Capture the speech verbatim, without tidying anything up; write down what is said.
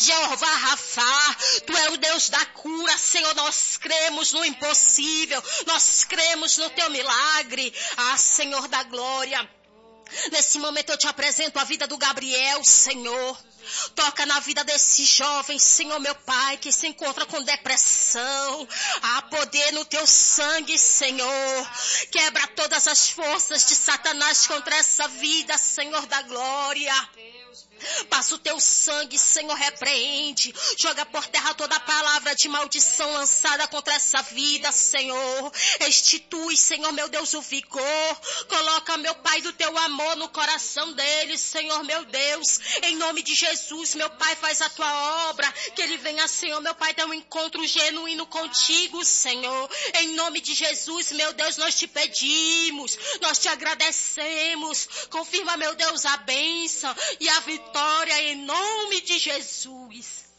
Jeová Rafá, Tu é o Deus da cura, Senhor, nós cremos no impossível, nós cremos no Teu milagre. Ah, Senhor da glória, nesse momento eu te apresento a vida do Gabriel, Senhor. Toca na vida desse jovem, Senhor, meu Pai, que se encontra com depressão. Há poder no Teu sangue, Senhor. Quebra todas as forças de Satanás contra essa vida, Senhor da glória. Passa o Teu sangue, Senhor, repreende. Joga por terra toda palavra de maldição lançada contra essa vida, Senhor. Restitui, Senhor, meu Deus, o vigor. Coloca, meu Pai, do Teu amor no coração dele, Senhor, meu Deus. Em nome de Jesus, meu Pai, faz a Tua obra. Que ele venha, Senhor, meu Pai, ter um encontro genuíno contigo, Senhor. Em nome de Jesus, meu Deus, nós te pedimos. Nós te agradecemos. Confirma, meu Deus, a bênção e a vitória em nome de Jesus.